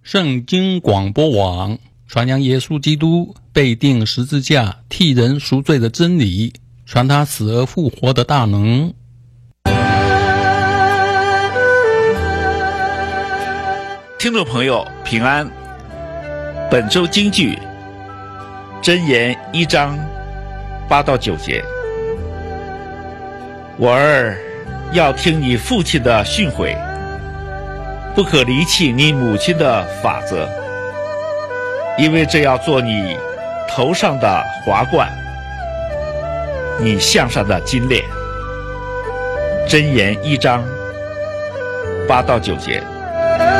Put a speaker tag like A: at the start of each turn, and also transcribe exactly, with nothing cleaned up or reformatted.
A: 圣经广播网，传扬耶稣基督被钉十字架替人赎罪的真理，传他死而复活的大能。
B: 听众朋友平安，本周京剧箴言一章八到九节。我儿，要听你父亲的训诲，不可离弃你母亲的法则，因为这要做你头上的华冠，你项上的金链。箴言一章八到九节。